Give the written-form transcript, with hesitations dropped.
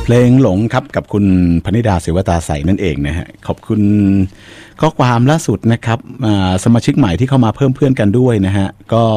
เพลงหลงครับกับคุณพนิดาศิวตาใสนั่นเองนะฮะขอบคุณข้อความล่าสุดนะครับสมาชิกใหม่ที่เข้ามาเพิ่มเพื่อนกันด้วยนะฮะก็